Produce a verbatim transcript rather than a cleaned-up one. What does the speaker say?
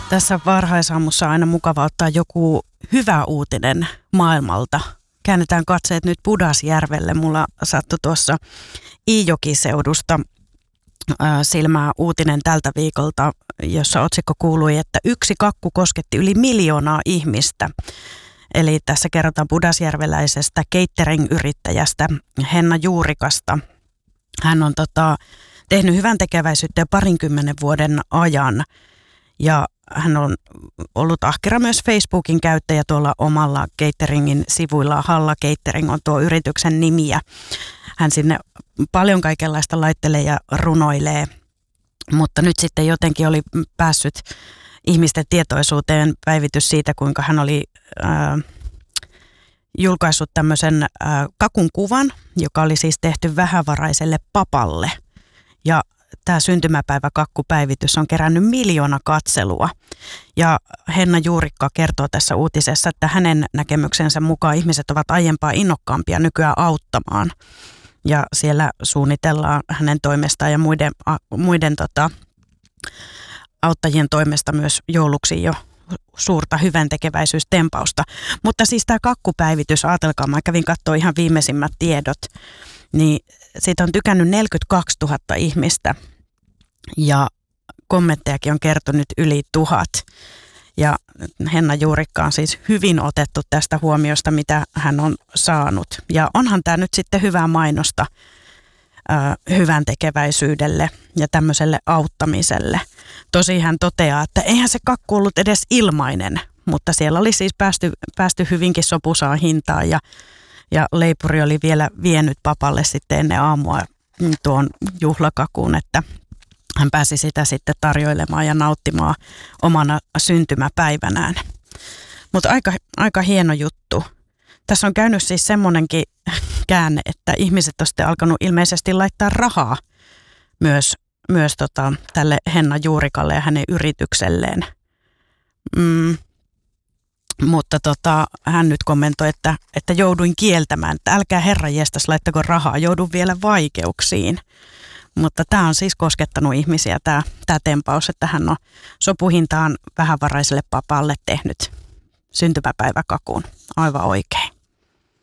Tässä varhaisaamussa on aina mukava ottaa joku hyvä uutinen maailmalta. Käännetään katseet nyt Pudasjärvelle. Mulla sattui tuossa Iijoki-seudusta silmää uutinen tältä viikolta, jossa otsikko kuului, että yksi kakku kosketti yli miljoonaa ihmistä. Eli tässä kerrotaan pudasjärveläisestä catering-yrittäjästä Henna Juurikasta. Hän on tota, tehnyt hyvän tekeväisyyttä jo parinkymmenen vuoden ajan ja hän on ollut ahkera myös Facebookin käyttäjä tuolla omalla cateringin sivuilla. Halla Catering on tuo yrityksen nimiä. Hän sinne paljon kaikenlaista laittelee ja runoilee, mutta nyt sitten jotenkin oli päässyt ihmisten tietoisuuteen päivitys siitä, kuinka hän oli äh, julkaissut tämmöisen äh, kakun kuvan, joka oli siis tehty vähävaraiselle papalle. Ja tämä syntymäpäiväkakkupäivitys on kerännyt miljoona katselua. Ja Henna Juurikka kertoo tässä uutisessa, että hänen näkemyksensä mukaan ihmiset ovat aiempaa innokkaampia nykyään auttamaan. Ja siellä suunnitellaan hänen toimestaan ja muiden, muiden tota, auttajien toimesta myös jouluksi jo suurta hyväntekeväisyystempausta. Mutta siis tämä kakkupäivitys, ajatelkaa, mä kävin katsoa ihan viimeisimmät tiedot, niin siitä on tykännyt neljäkymmentäkaksituhatta ihmistä ja kommenttejakin on kertonut yli tuhat. Ja Henna Juurikka on siis hyvin otettu tästä huomiosta, mitä hän on saanut. Ja onhan tämä nyt sitten hyvää mainosta äh, hyvän tekeväisyydelle ja tämmöiselle auttamiselle. Tosi hän toteaa, että eihän se kakku ollut edes ilmainen, mutta siellä oli siis päästy, päästy hyvinkin sopusaan hintaan ja, ja leipuri oli vielä vienyt papalle sitten ennen aamua tuon juhlakakun, että hän pääsi sitä sitten tarjoilemaan ja nauttimaan omana syntymäpäivänään. Mutta aika, aika hieno juttu. Tässä on käynyt siis semmoinenkin käänne, että ihmiset on sitten alkanut ilmeisesti laittaa rahaa myös, myös tota, tälle Henna Juurikalle ja hänen yritykselleen. Mm. Mutta tota, hän nyt kommentoi, että, että jouduin kieltämään, että älkää herranjestas laittako rahaa, joudun vielä vaikeuksiin. Mutta tämä on siis koskettanut ihmisiä, tämä, tämä tempaus, että hän on sopuhintaan vähävaraiselle papalle tehnyt syntymäpäiväkakun aivan oikein.